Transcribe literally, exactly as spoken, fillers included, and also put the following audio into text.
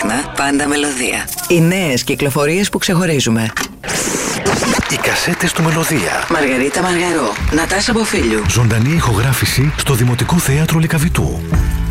ξέχνα, πάντα μελωδία. Οι νέες κυκλοφορίες που ξεχωρίζουμε. Οι κασέτες του Μελωδία. Μαργαρίτα Μαργαρό, Νατάσα Μποφίλιου. Ζωντανή ηχογράφηση στο Δημοτικό Θέατρο Λυκαβητού.